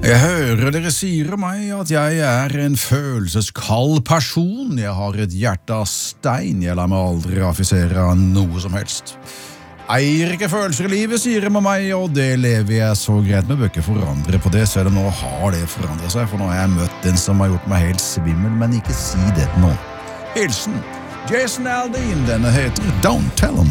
Jeg hører dere sier om meg at jeg er en følelseskald person. Jeg har et hjerte av stein. Jeg lar meg aldri affisere av noe som helst. Eier ikke følelser i livet, sier de om meg, og det lever jeg så greit med. Bør ikke forandre på det, selv om nå har det forandret seg, for nå har jeg møtt den som har gjort meg helt svimmel, men ikke si det til noen. Hilsen Jason Aldean, denne heter Don't Tell 'Em.